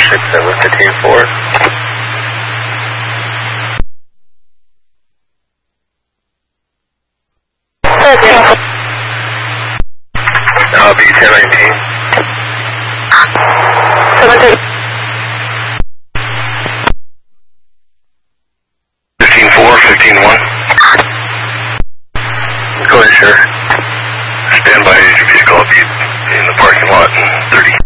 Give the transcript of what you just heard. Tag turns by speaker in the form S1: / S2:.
S1: 6715-4. I'll be 1019. 15-4, 15-1. Go ahead, sir. Stand by, your vehicle will be in the parking lot in 30.